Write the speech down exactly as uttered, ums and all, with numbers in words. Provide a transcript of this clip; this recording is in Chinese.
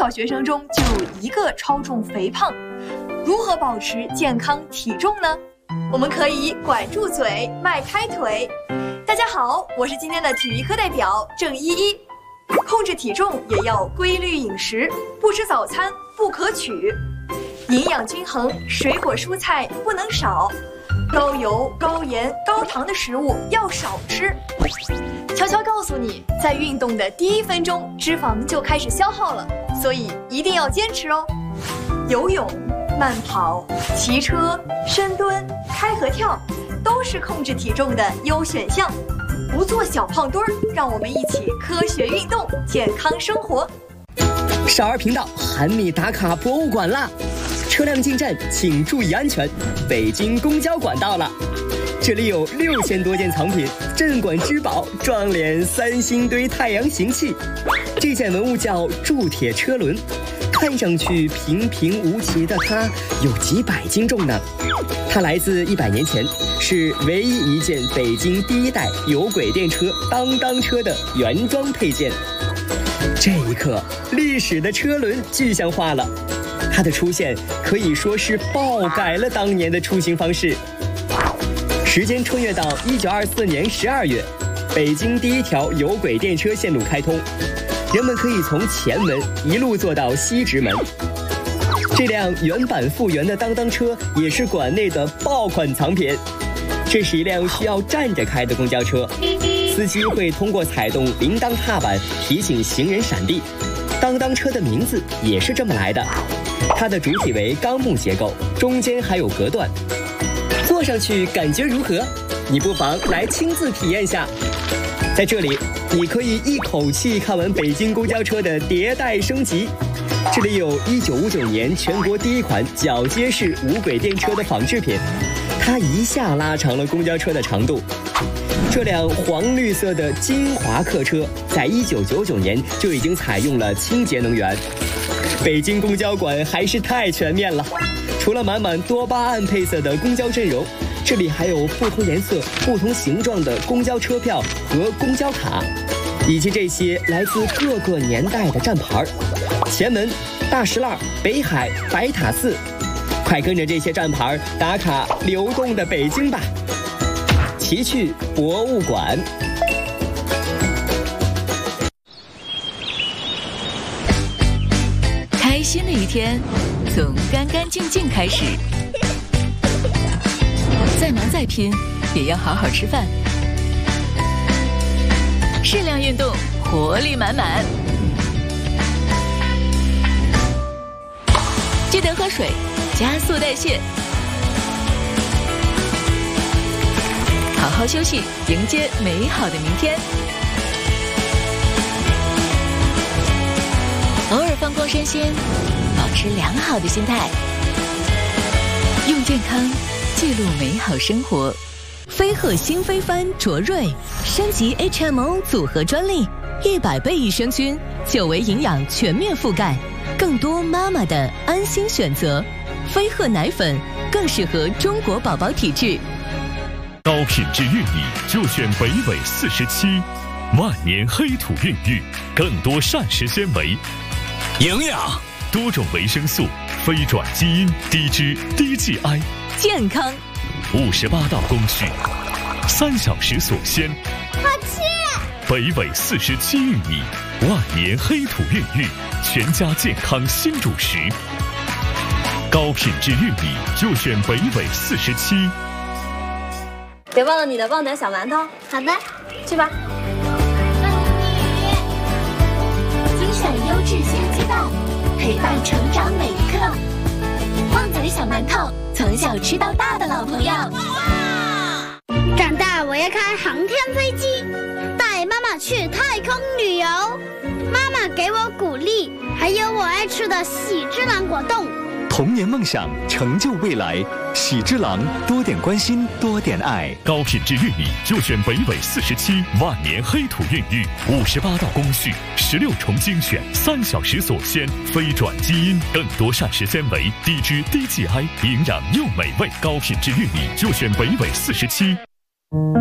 小学生中就有一个超重肥胖。如何保持健康体重呢？我们可以管住嘴，迈开腿。大家好，我是今天的体育课代表郑依依。控制体重也要规律饮食，不吃早餐不可取，营养均衡，水果蔬菜不能少，高油、高盐、高糖的食物要少吃。悄悄告诉你，在运动的第一分钟，脂肪就开始消耗了，所以一定要坚持哦。游泳、慢跑、骑车、深蹲、开合跳，都是控制体重的优选项。不做小胖墩儿，让我们一起科学运动，健康生活。 少儿频道喊你打卡博物馆啦！车辆进站请注意安全。北京公交馆到了，这里有六千多件藏品，镇馆之宝，撞脸三星堆太阳行器。这件文物叫铸铁车轮，看上去平平无奇的它，有几百斤重呢。它来自一百年前，是唯一一件北京第一代有轨电车当当车的原装配件。这一刻，历史的车轮具象化了，它的出现可以说是爆改了当年的出行方式。时间穿越到一九二四年十二月，北京第一条有轨电车线路开通，人们可以从前门一路坐到西直门。这辆原版复原的当当车也是馆内的爆款藏品。这是一辆需要站着开的公交车，司机会通过踩动铃铛踏板提醒行人闪避。当当车的名字也是这么来的，它的主体为钢木结构，中间还有隔断。坐上去感觉如何？你不妨来亲自体验下。在这里，你可以一口气看完北京公交车的迭代升级。这里有一九五九年全国第一款铰接式无轨电车的仿制品，它一下拉长了公交车的长度。这辆黄绿色的金华客车，在一九九九年就已经采用了清洁能源。北京公交馆还是太全面了，除了满满多巴胺配色的公交阵容，这里还有不同颜色、不同形状的公交车票和公交卡，以及这些来自各个年代的站牌。前门、大石栏、北海、白塔寺，快跟着这些站牌打卡流动的北京吧！奇趣博物馆。 开心的一天从干干净净开始，再忙再拼也要好好吃饭，适量运动，活力满满。记得喝水，加速代谢。好好休息，迎接美好的明天。偶尔放光身心，保持良好的心态，用健康记录美好生活。 飞鹤新飞帆卓瑞升级 H M O 组合专利，一百倍益生菌，久维营养全面覆盖，更多妈妈的安心选择。飞鹤奶粉更适合中国宝宝体质。 高品质玉米就选北纬四十七，万年黑土孕育，更多膳食纤维、 营养、 多种维生素、非转基因、低脂、低 G I， 健康。 五十八道工序，三小时锁鲜。 好吃！ 北纬四十七玉米，万年黑土孕育，全家健康新主食。高品质玉米就选北纬四十七。 别忘了你的旺仔小馒头。好的，去吧。 精选优质鲜鸡蛋，陪伴成长每一刻。旺仔小馒头，从小吃到大的老朋友。 长大我要开航天飞机，带妈妈去太空旅游。妈妈给我鼓励，还有我爱吃的喜之郎果冻。 童年梦想，成就未来。喜之郎，多点关心，多点爱。 高品质玉米就选北纬四十七，万年黑土孕育，五十八道工序，十六重精选，三小时锁鲜，非转基因，更多膳食纤维，低脂低 G I， 营养又美味。高品质玉米就选北纬四十七。